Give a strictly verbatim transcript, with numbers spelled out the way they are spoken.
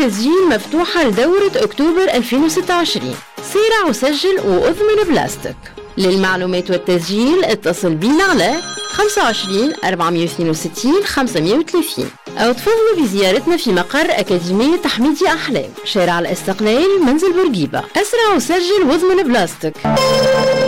التسجيل مفتوحة لدورة أكتوبر ألفين وستة وعشرين. سارع وسجل وأضمن بلاستيك. للمعلومات والتسجيل اتصل بينا على خمسة وعشرين أربعمية واثنين وستين خمسمية وثلاثين أو تفضلوا بزيارتنا في مقر أكاديمية تحميدي أحلام، شارع الاستقلال، منزل بورقيبة. أسرع وسجل واضمن بلاستيك.